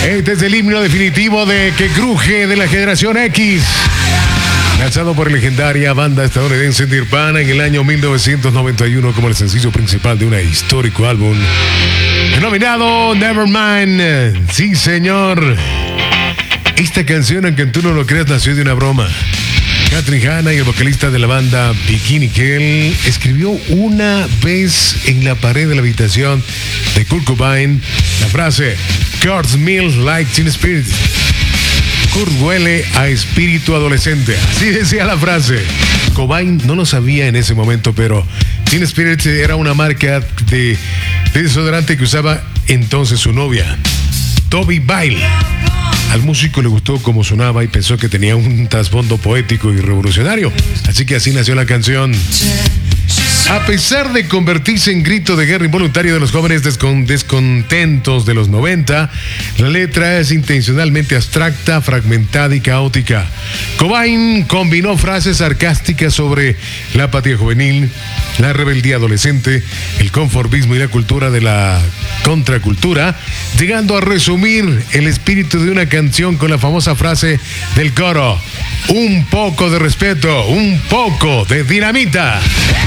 Este es el himno definitivo de que cruje de la generación X. Lanzado por la legendaria banda estadounidense Nirvana en el año 1991 como el sencillo principal de un histórico álbum denominado Nevermind. Sí, señor. Esta canción, aunque tú no lo creas, nació de una broma. Kathryn Hanna y el vocalista de la banda Bikini Kill escribió una vez en la pared de la habitación de Kurt Cobain la frase "Kurt smells like Teen Spirit". Kurt huele a espíritu adolescente. Así decía la frase. Cobain no lo sabía en ese momento, pero Teen Spirit era una marca de desodorante que usaba entonces su novia, Toby Bailey. Al músico le gustó cómo sonaba y pensó que tenía un trasfondo poético y revolucionario. Así que así nació la canción. A pesar de convertirse en grito de guerra involuntario de los jóvenes descontentos de los 90, la letra es intencionalmente abstracta, fragmentada y caótica. Cobain combinó frases sarcásticas sobre la apatía juvenil, la rebeldía adolescente, el conformismo y la cultura de la contracultura, llegando a resumir el espíritu de una canción con la famosa frase del coro: un poco de respeto, un poco de dinamita.